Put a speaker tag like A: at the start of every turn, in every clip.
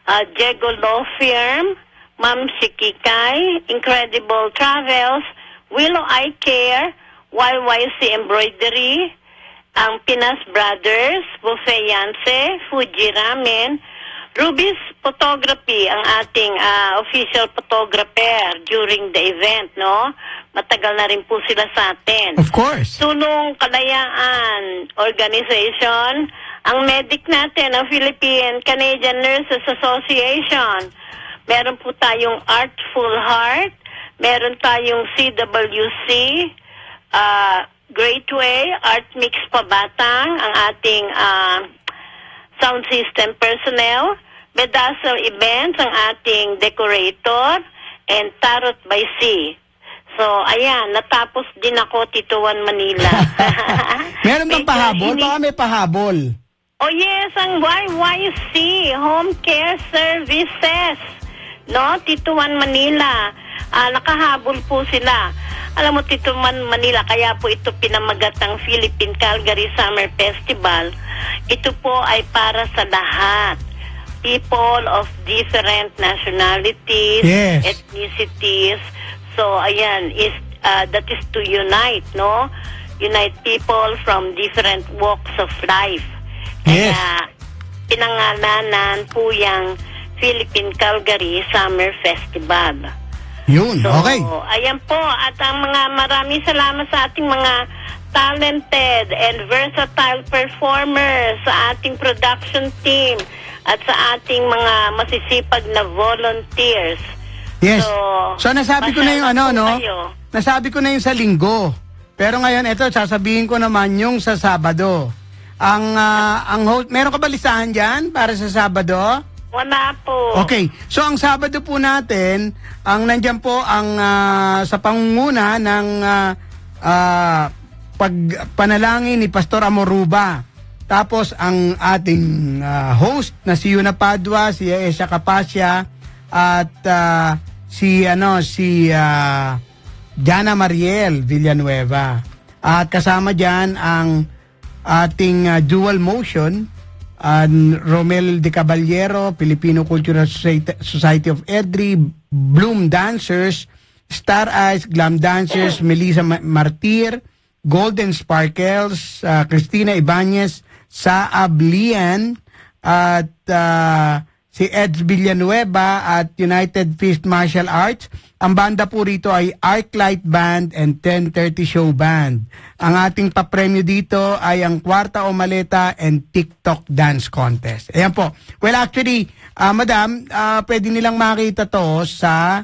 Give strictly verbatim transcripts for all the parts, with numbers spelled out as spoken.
A: uh, Diego Law Firm, Ma'am Sikikay, Incredible Travels, Willow Eye Care, Y Y C Embroidery, ang Pinas Brothers, Buffet Yance, Fuji Ramen, Ruby's Photography, ang ating uh, official photographer during the event, no? Matagal na rin po sila sa atin.
B: Of course.
A: Tulong Kalayaan Organization, ang medic natin, ang Philippine Canadian Nurses Association. Meron po tayong Artful Heart, meron tayong C W C, uh, Great Way, Art Mix Pabatang, ang ating uh, sound system personnel, Bedazzle Events, ang ating decorator, and Tarot by Sea. So, ayan, natapos din ako, Tituan, Manila.
B: Meron bang pahabol? Baka may pahabol.
A: Oh yes, ang Y Y C, Home Care Services, no? Tituan, Manila. Uh, nakahabol po sila. Alam mo, Tituan, Manila, kaya po ito pinamagat ng Philippine Calgary Summer Festival. Ito po ay para sa lahat. People of different nationalities,
B: yes.
A: ethnicities. So, ayan, is, uh, that is to unite, no? Unite people from different walks of life.
B: Yes.
A: Kaya, pinangalanan po yung Philippine Calgary Summer Festival.
B: Yun,
A: so,
B: okay.
A: Ayan po, at ang mga maraming salamat sa ating mga talented and versatile performers, sa ating production team, at sa ating mga masisipag na volunteers.
B: Yes.
A: So,
B: so nasabi ko na yung ano, no?
A: Kayo.
B: Nasabi ko na yung sa linggo. Pero ngayon, ito, sasabihin ko naman yung sa Sabado. Ang, uh, ang host, meron ka ba listahan dyan para sa Sabado?
A: Wala po.
B: Okay. So, ang Sabado po natin, ang nandyan po ang uh, sa pangunguna ng uh, uh, pagpanalangin ni Pastor Amoruba. Tapos, ang ating uh, host na si Yuna Padua, si Aesha Capascia, at uh, si, ano, si uh, Jana Mariel Villanueva. At kasama dyan ang ating uh, dual motion, uh, Romel De Caballero, Filipino Cultural Society, Society of Edri, Bloom Dancers, Star Eyes, Glam Dancers, Melissa Martir, Golden Sparkles, uh, Cristina Ibanez, Saab Lian, at uh, si Eds Villanueva at United Fist Martial Arts. Ang banda po rito ay Arclight Band and ten thirty Show Band. Ang ating papremyo dito ay ang Kwarta o Maleta and TikTok Dance Contest. Ayan po. Well, actually, uh, madam, uh, pwede nilang makita to sa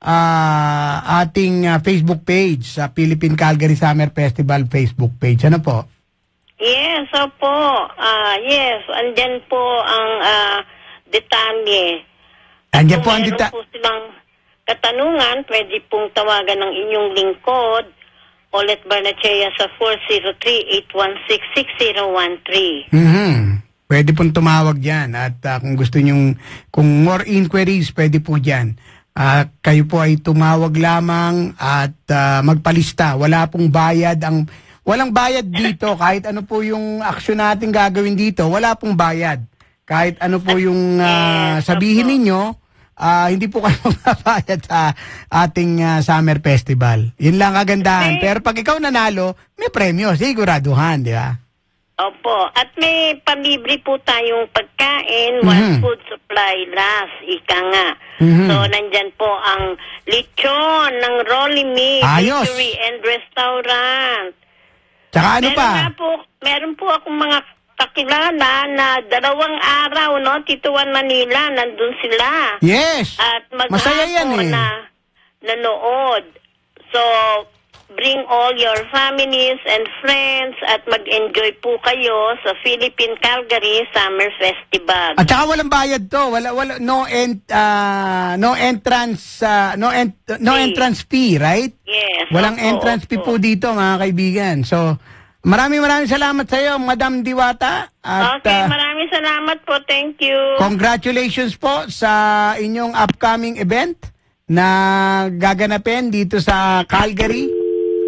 B: uh, ating uh, Facebook page, sa Philippine Calgary Summer Festival Facebook page. Ano po?
A: Yes, opo. Uh, yes, andyan po ang uh, detalye.
B: Andyan po ang detalye.
A: Kung meron po silang katanungan, pwede pong tawagan ng inyong lingkod, Olet Barnechea, sa four zero three, eight one six, six zero one three.
B: Mm-hmm. Pwede pong tumawag dyan. At uh, kung gusto nyong, kung more inquiries, pwede po dyan. Uh, kayo po ay tumawag lamang at uh, magpalista. Wala pong bayad ang... Walang bayad dito, kahit ano po yung aksyon natin gagawin dito, wala pong bayad. Kahit ano po yung uh, sabihin ninyo, uh, hindi po kayo magbabayad sa ating uh, Summer Festival. Yun lang kagandahan. Okay. Pero pag ikaw nanalo, may premyo, siguraduhan, di ba?
A: Opo. At may palibre po tayong pagkain,
B: mm-hmm.
A: one food supply last, ika nga. Mm-hmm. So, nandyan po ang lechon ng Rolly Me, Bakery and Restaurant.
B: Tsaka ano
A: meron
B: pa?
A: Na po, meron po akong mga kakilala na dalawang araw, no, Tituan, Manila, nandun sila.
B: Yes.
A: At
B: masaya yan eh.
A: na nanood. So, bring all your families and friends at mag-enjoy po kayo sa Philippine Calgary Summer Festival.
B: At saka walang bayad to, wala wala no ent uh, no entrance uh, no ent, no fee. entrance fee, right?
A: Yes.
B: Walang
A: opo,
B: entrance
A: opo.
B: fee po dito, mga kaibigan. So, maraming maraming salamat sa iyo, Madam Diwata. At,
A: okay,
B: uh,
A: maraming salamat po. Thank you.
B: Congratulations po sa inyong upcoming event na gaganapin dito sa Calgary.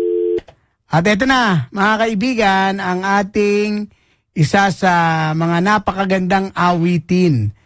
B: At ito na, mga kaibigan, ang ating isa sa mga napakagandang awitin